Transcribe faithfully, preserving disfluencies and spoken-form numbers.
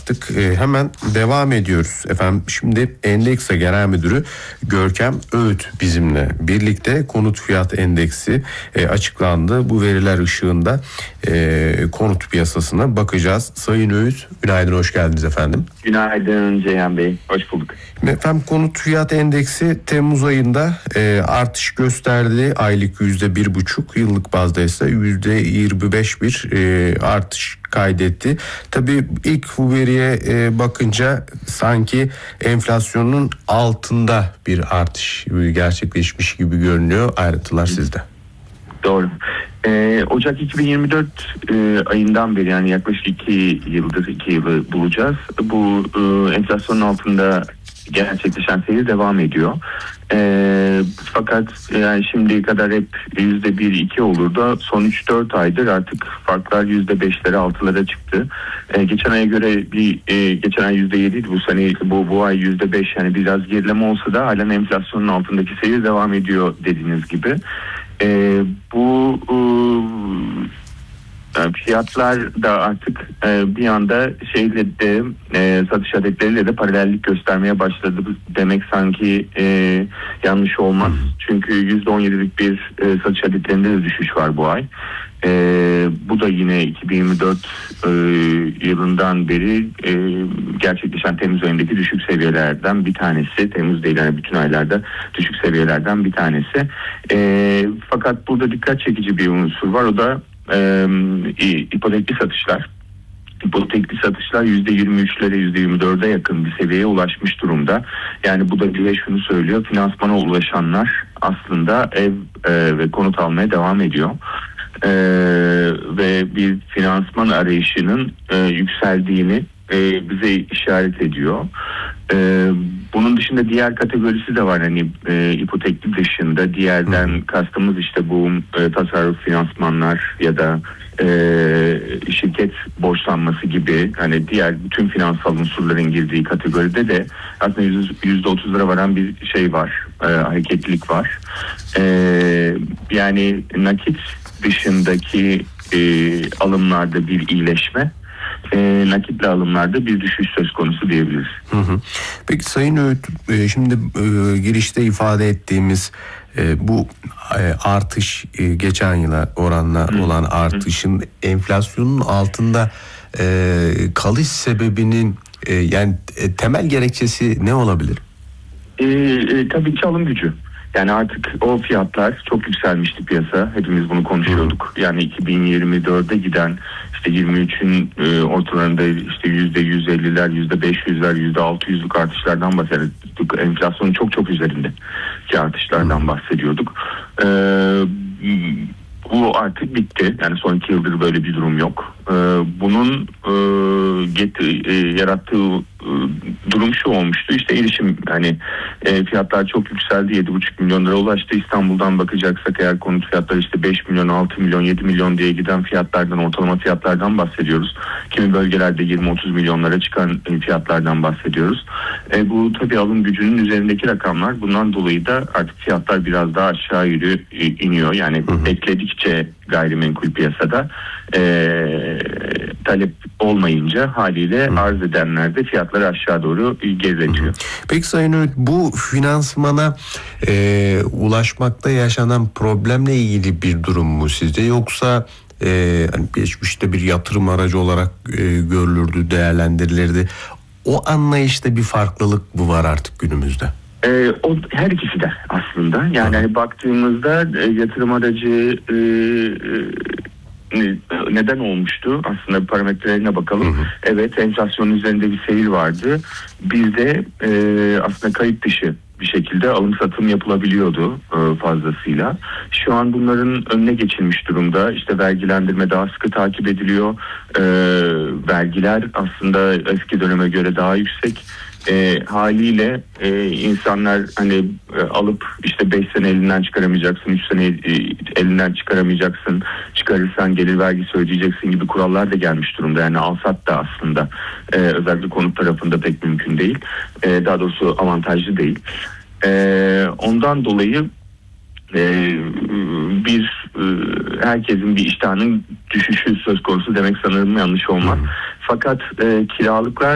yaptık. E, hemen devam ediyoruz efendim. Şimdi Endeksa Genel Müdürü Görkem Öğüt bizimle birlikte. Konut fiyat endeksi e, açıklandı. Bu veriler ışığında e, konut piyasasına bakacağız. Sayın Öğüt, günaydın, hoş geldiniz efendim. Günaydın Ceyhan Bey, hoş bulduk. Efendim, konut fiyat endeksi Temmuz ayında e, artış gösterdi. Aylık yüzde bir buçuk, yıllık bazda ise yüzde yirmi beş bir e, artış kaydetti. Tabii ilk bu veriye e, bakınca sanki enflasyonun altında bir artış gerçekleşmiş gibi görünüyor. Ayrıntılar sizde. Doğru. Ee, Ocak iki bin yirmi dört e, ayından beri, yani yaklaşık iki yıldır, iki yılı bulacağız. Bu e, enflasyonun altında gerçekleşen seyir devam ediyor. E, fakat yani şimdiye kadar hep yüzde bir iki olurdu. Son üç dört aydır artık farklar yüzde beşlere altılara çıktı. E, geçen aya göre bir e, geçen ay yüzde yediydi, bu sene bu bu ay yüzde beş, yani biraz gerileme olsa da halen enflasyonun altındaki seyir devam ediyor dediğiniz gibi. E, bu e, fiyatlar da artık e, bir anda şeyle de e, satış adetleriyle de paralellik göstermeye başladı demek sanki e, yanlış olmaz. Çünkü yüzde on yedilik bir e, satış adetlerinde de düşüş var bu ay. E, bu da yine iki bin yirmi dört e, yılından beri e, gerçekleşen Temmuz ayındaki düşük seviyelerden bir tanesi. Temmuz değil, yani bütün aylarda düşük seviyelerden bir tanesi. E, fakat burada dikkat çekici bir unsur var, o da e, ipotekli satışlar. İpotekli satışlar yüzde yirmi üçlere, yüzde yirmi dörde yakın bir seviyeye ulaşmış durumda. Yani bu da bize şunu söylüyor: finansmana ulaşanlar aslında ev e, ve konut almaya devam ediyor. Ee, ve bir finansman arayışının e, yükseldiğini e, bize işaret ediyor. Ee, bunun dışında diğer kategorisi de var, hani e, ipotekli dışında diğerden hmm. kastımız işte bu e, tasarruf finansmanlar ya da e, şirket borçlanması gibi, hani diğer bütün finansal unsurların girdiği kategoride de aslında yüzde otuzlara varan bir şey var, e, hareketlilik var. E, yani nakit dışındaki e, alımlarda bir iyileşme, e, nakitle alımlarda bir düşüş söz konusu diyebiliriz. Hı hı. Peki Sayın Öğüt, e, şimdi e, girişte ifade ettiğimiz e, bu e, artış, e, geçen yıla oranla hı. olan artışın hı. enflasyonun altında e, kalış sebebinin e, yani e, temel gerekçesi ne olabilir? E, e, tabii ki alım gücü. Yani artık o fiyatlar çok yükselmişti piyasa. Hepimiz bunu konuşuyorduk. Yani iki bin yirmi dörde giden işte yirmi üçün e, ortalarında işte yüzde yüz elliler, yüzde beş yüzler, yüzde altı yüzlük artışlardan bahsediyorduk. Enflasyonun çok çok üzerindeki artışlardan bahsediyorduk. Ee, bu artık bitti. Yani son iki yıldır böyle bir durum yok. Ee, bunun e, get, e, yarattığı e, durum şu olmuştu: İşte erişim, hani e, fiyatlar çok yükseldi, yedi buçuk milyon lira ulaştı. İstanbul'dan bakacaksak eğer konut fiyatları işte beş milyon, altı milyon, yedi milyon diye giden fiyatlardan, ortalama fiyatlardan bahsediyoruz. Kimi bölgelerde yirmi otuz milyonlara çıkan fiyatlardan bahsediyoruz. E, bu tabii alım gücünün üzerindeki rakamlar. Bundan dolayı da artık fiyatlar biraz daha aşağı yürü e, iniyor. Yani hı hı. bekledikçe gayrimenkul piyasada e, talep olmayınca haliyle hı. arz edenler de fiyatları aşağı doğru geriletiyor. Peki Sayın Öğüt, bu finansmana e, ulaşmakta yaşanan problemle ilgili bir durum mu sizce, yoksa e, hani geçmişte bir yatırım aracı olarak e, görülürdü, değerlendirilirdi? O anlayışta bir farklılık mı var artık günümüzde? Ee, o her ikisi de aslında. Yani hani baktığımızda e, yatırım aracı e, e, neden olmuştu? Aslında parametrelerine bakalım. Hı hı. Evet, enflasyonun üzerinde bir seyir vardı. Bizde e, aslında kayıt dışı bir şekilde alım satım yapılabiliyordu e, fazlasıyla. Şu an bunların önüne geçilmiş durumda. İşte vergilendirme daha sıkı takip ediliyor. E, vergiler aslında eski döneme göre daha yüksek. E, haliyle e, insanlar hani e, alıp işte beş sene elinden çıkaramayacaksın, üç sene e, elinden çıkaramayacaksın, çıkarırsan gelir vergisi ödeyeceksin gibi kurallar da gelmiş durumda. Yani alsat da aslında e, özellikle konut tarafında pek mümkün değil. E, daha doğrusu avantajlı değil. E, ondan dolayı e, bir e, herkesin bir iştahının düşüşü söz konusu demek sanırım yanlış olmaz. Fakat e, kiralıklar